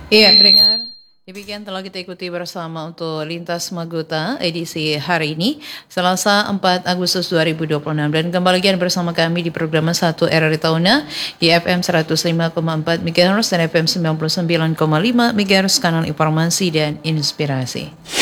Iya, pendengar. Demikian telah kita ikuti bersama untuk Lintas Magota edisi hari ini, Selasa 4 Agustus 2026. Dan kembali lagi bersama kami di program 1 RRI Tauna di FM 105,4 MHz dan FM 99,5 MHz, kanal informasi dan inspirasi.